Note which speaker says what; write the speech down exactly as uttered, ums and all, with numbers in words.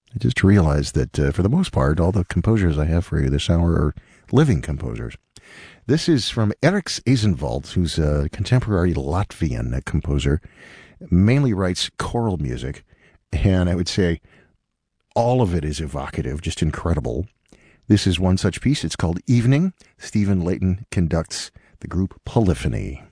Speaker 1: I just realized that uh, for the most part, all the composers I have for you this hour are living composers. This is from Eriks Eisenwald, who's a contemporary Latvian uh, composer, mainly writes choral music, and I would say all of it is evocative, just incredible. This is one such piece. It's called Evening. Stephen Layton conducts the group Polyphony.